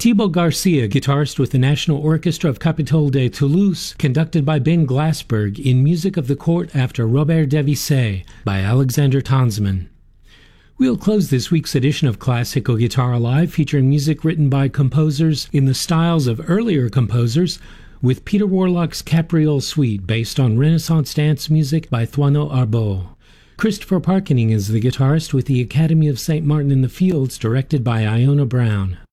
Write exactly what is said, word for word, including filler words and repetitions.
Thibaut Garcia, guitarist with the National Orchestra of Capitole de Toulouse, conducted by Ben Glassberg in Music of the Court after Robert Debussy by Alexander Tansman. We'll close this week's edition of Classical Guitar Alive featuring music written by composers in the styles of earlier composers with Peter Warlock's Capriole Suite based on Renaissance dance music by Thoineau Arbeau. Christopher Parkening is the guitarist with the Academy of Saint Martin in the Fields directed by Iona Brown.